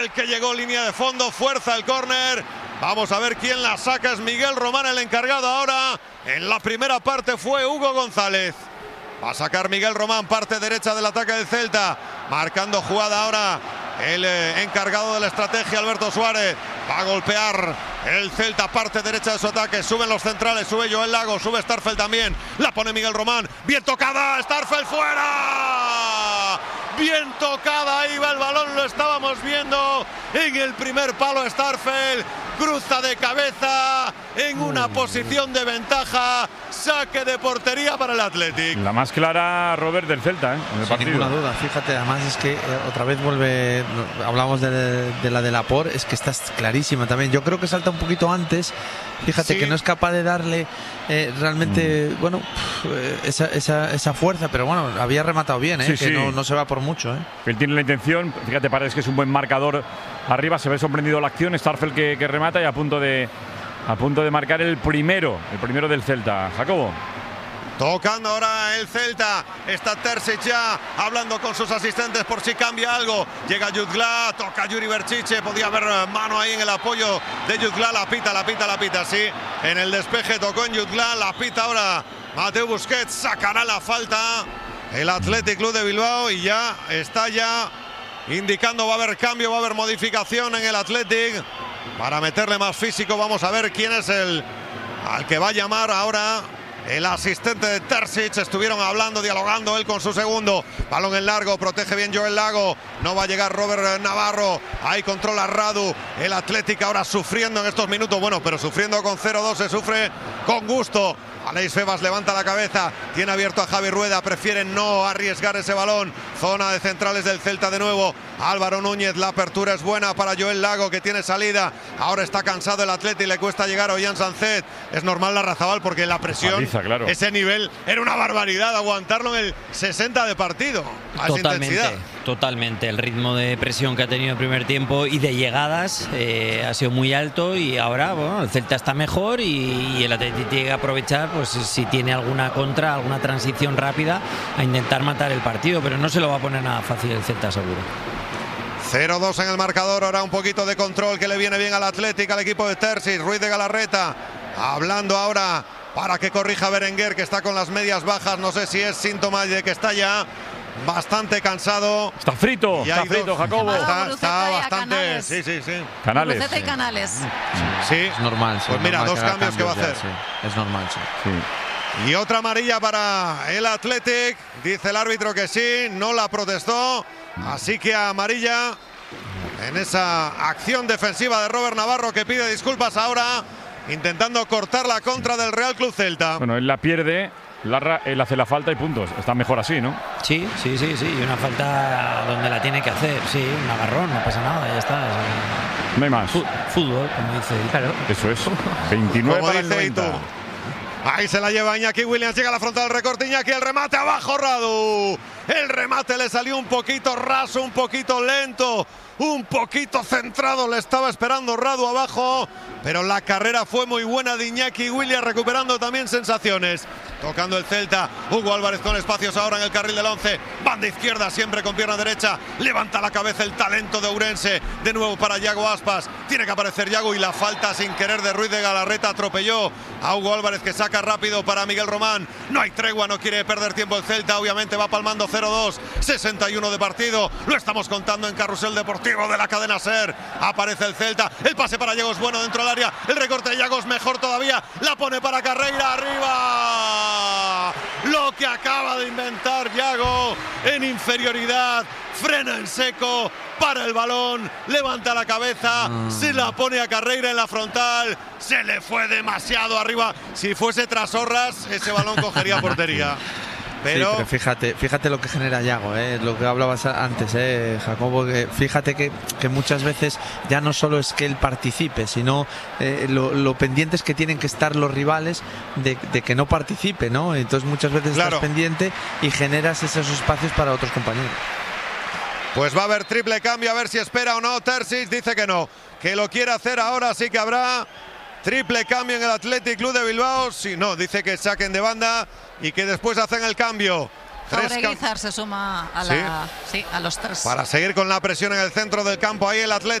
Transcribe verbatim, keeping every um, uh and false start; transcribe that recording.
El que llegó línea de fondo, fuerza el córner. Vamos a ver quién la saca, es Miguel Román el encargado ahora. En la primera parte fue Hugo González. Va a sacar Miguel Román, parte derecha del ataque del Celta. Marcando jugada ahora el eh, encargado de la estrategia, Alberto Suárez. Va a golpear el Celta, parte derecha de su ataque. Suben los centrales, sube Joel Lago, sube Starfel también. La pone Miguel Román, bien tocada, Starfel fuera. Bien tocada, ahí va el balón, lo estábamos viendo en el primer palo. Starfel cruza de cabeza en una posición de ventaja. Saque de portería para el Athletic. La más clara, Robert, del Celta, ¿eh? En el Sin partido. ninguna duda, fíjate, además es que eh, otra vez vuelve, hablamos de, de la de Laporte, es que está clarísima también. Yo creo que salta un poquito antes, fíjate, sí, que no es capaz de darle eh, realmente, mm. bueno, esa, esa, esa fuerza, pero bueno, había rematado bien, ¿eh? Sí, que sí. No, no se va por mucho, ¿eh? Él tiene la intención, fíjate, parece que es un buen marcador arriba, se ve sorprendido la acción, Starfel que, que remata y a punto de a punto de marcar el primero, el primero del Celta. Jacobo. Tocando ahora el Celta, está Terzic ya hablando con sus asistentes por si cambia algo. Llega Jutgla, toca Yuri Berchiche, podía haber mano ahí en el apoyo de Jutgla, la pita, la pita, la pita, sí. En el despeje tocó en Jutgla, la pita ahora Mateu Busquets, sacará la falta el Athletic Club de Bilbao y ya está ya indicando va a haber cambio, va a haber modificación en el Athletic para meterle más físico. Vamos a ver quién es el al que va a llamar ahora el asistente de Terzic. Estuvieron hablando, dialogando él con su segundo. Balón en largo, protege bien Joel Lago. No va a llegar Robert Navarro. Ahí controla Radu. El Athletic ahora sufriendo en estos minutos. Bueno, pero sufriendo con cero dos se sufre con gusto. Aleix Febas levanta la cabeza, tiene abierto a Javi Rueda, prefieren no arriesgar ese balón. Zona de centrales del Celta de nuevo. Álvaro Núñez, la apertura es buena para Joel Lago, que tiene salida. Ahora está cansado el Atleti, le cuesta llegar a Ollán Sánchez. Es normal la Razabal porque la presión, Paliza, claro. Ese nivel, era una barbaridad aguantarlo en el sesenta de partido. A totalmente, totalmente. El ritmo de presión que ha tenido el primer tiempo y de llegadas eh, ha sido muy alto y ahora, bueno, el Celta está mejor y, y el Atleti tiene que aprovechar, pues si tiene alguna contra, alguna transición rápida, a intentar matar el partido, pero no se lo va a poner nada fácil el Celta, seguro. cero dos en el marcador, ahora un poquito de control que le viene bien al Athletic, al equipo de Terzic. Ruiz de Galarreta hablando ahora para que corrija Berenguer, que está con las medias bajas, no sé si es síntoma de que está ya bastante cansado. Está frito, está frito, dos, Jacobo. Está, está bastante, Canales. sí, sí, sí. Canales. Bruceta y Canales. Sí, es normal. Sí, pues mira, normal dos que cambios que va a hacer. Ya, sí. Es normal, sí. sí. Y otra amarilla para el Athletic, dice el árbitro que sí, no la protestó, así que amarilla en esa acción defensiva de Robert Navarro, que pide disculpas ahora, intentando cortar la contra del Real Club Celta. Bueno, él la pierde, Larra, él hace la falta y puntos. Está mejor así, ¿no? Sí, sí, sí, sí. Y una falta donde la tiene que hacer. Sí, un agarrón, no pasa nada, ya está. No hay más. Fútbol, como dice. Claro. Eso es. veintinueve para el noventa. Ahí se la lleva Iñaki Williams, llega a la frontal del recorte, Iñaki, el remate abajo, Radu. El remate le salió un poquito raso, un poquito lento, un poquito centrado, le estaba esperando Radu abajo, pero la carrera fue muy buena de Iñaki Williams, recuperando también sensaciones. Tocando el Celta, Hugo Álvarez con espacios ahora en el carril del once, banda izquierda siempre con pierna derecha, levanta la cabeza el talento de Ourense, de nuevo para Yago Aspas, tiene que aparecer Yago y la falta sin querer de Ruiz de Galarreta atropelló a Hugo Álvarez, que saca rápido para Miguel Román. No hay tregua, no quiere perder tiempo el Celta, obviamente va palmando cero dos, sesenta y uno de partido, lo estamos contando en Carrusel Deportivo de la cadena SER. Aparece el Celta, el pase para Yago es bueno dentro del área, el recorte de Yago es mejor todavía, la pone para Carreira, arriba. Lo que acaba de inventar Yago en inferioridad, frena en seco, para el balón, levanta la cabeza, mm. se la pone a Carreira en la frontal, se le fue demasiado arriba. Si fuese Trasorras, ese balón cogería portería. Pero... Sí, pero fíjate, fíjate lo que genera Yago, ¿eh? Lo que hablabas antes, ¿eh, Jacobo? Que fíjate que, que muchas veces ya no solo es que él participe, sino eh, lo, lo pendientes que tienen que estar los rivales de, de que no participe, ¿no? Entonces muchas veces claro. estás pendiente y generas esos espacios para otros compañeros. Pues va a haber triple cambio, a ver si espera o no. Terzic dice que no, que lo quiere hacer ahora, sí que habrá triple cambio en el Athletic Club de Bilbao. Si no, dice que saquen de banda y que después hacen el cambio. Tres Oreguizar se suma a, la, sí. Sí, a los tres. Para seguir con la presión en el centro del campo, ahí el Athletic.